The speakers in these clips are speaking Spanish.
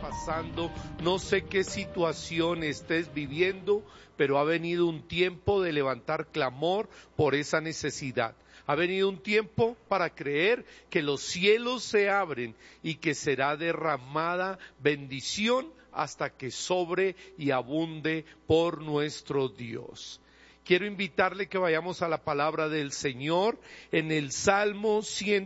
pasando, no sé qué situación estés viviendo, pero ha venido un tiempo de levantar clamor por esa necesidad. Ha venido un tiempo para creer que los cielos se abren y que será derramada bendición hasta que sobre y abunde por nuestro Dios. Quiero invitarle que vayamos a la palabra del Señor en el Salmo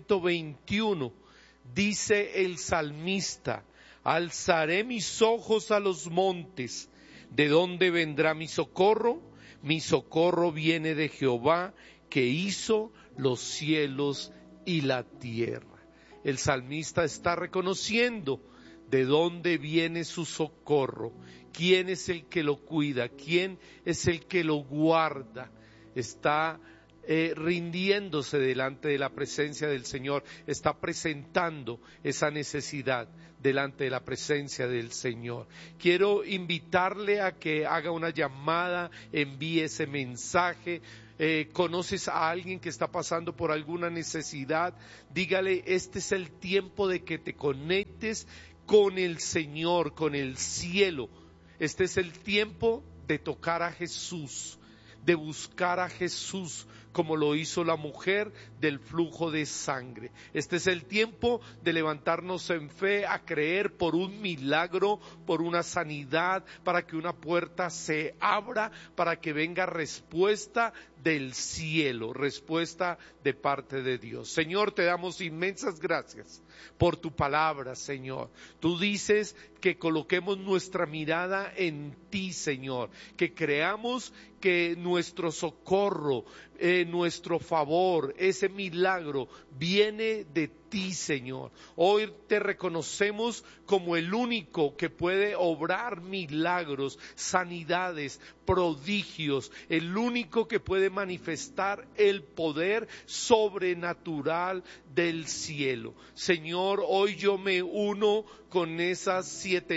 121. Dice el salmista: alzaré mis ojos a los montes. ¿De dónde vendrá mi socorro? Mi socorro viene de Jehová, que hizo los cielos y la tierra. El salmista está reconociendo de dónde viene su socorro, quién es el que lo cuida, quién es el que lo guarda. Está rindiéndose delante de la presencia del Señor, está presentando esa necesidad delante de la presencia del Señor. Quiero invitarle a que haga una llamada, envíe ese mensaje. ¿Conoces a alguien que está pasando por alguna necesidad? Dígale, este es el tiempo de que te conectes con el Señor, con el cielo. Este es el tiempo de tocar a Jesús, de buscar a Jesús, como lo hizo la mujer del flujo de sangre. Este es el tiempo de levantarnos en fe a creer por un milagro, por una sanidad, para que una puerta se abra, para que venga respuesta del cielo, respuesta de parte de Dios. Señor, te damos inmensas gracias por tu palabra, Señor. Tú dices que coloquemos nuestra mirada en ti, Señor, que creamos que nuestro socorro, nuestro favor, ese milagro viene de ti, Señor. Hoy te reconocemos como el único que puede obrar milagros, sanidades, prodigios, el único que puede manifestar el poder sobrenatural del cielo. Señor, hoy yo me uno con esas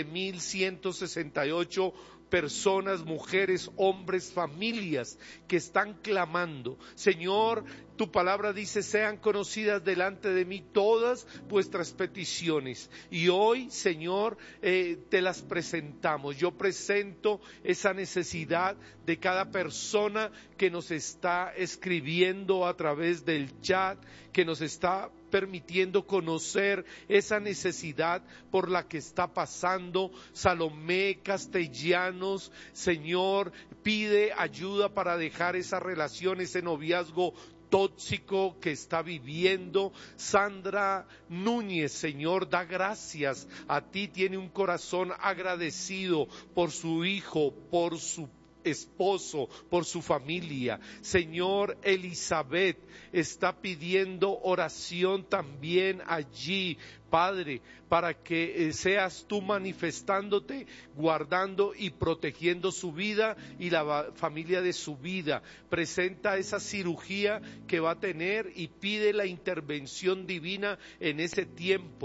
7,168 personas, mujeres, hombres, familias que están clamando. Señor, tu palabra dice: sean conocidas delante de mí todas vuestras peticiones. Y hoy, Señor, te las presentamos. Yo presento esa necesidad de cada persona que nos está escribiendo a través del chat, que nos está permitiendo conocer esa necesidad por la que está pasando. Salomé Castellanos, Señor, pide ayuda para dejar esa relación, ese noviazgo tóxico que está viviendo. Sandra Núñez, Señor, da gracias a ti, tiene un corazón agradecido por su hijo, por su esposo, por su familia. Señor, Elizabeth está pidiendo oración también allí, Padre, para que seas tú manifestándote, guardando y protegiendo su vida y la familia de su vida. Presenta esa cirugía que va a tener y pide la intervención divina en ese tiempo.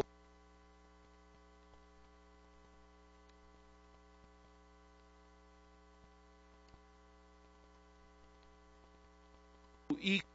Y